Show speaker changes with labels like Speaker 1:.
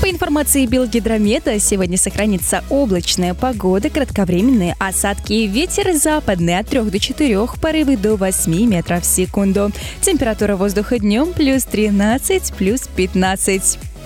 Speaker 1: По информации Белгидромета, сегодня сохранится облачная погода, кратковременные осадки и ветер западный от 3 до 4, порывы до 8 метров в секунду. Температура воздуха днем плюс 13, плюс 15.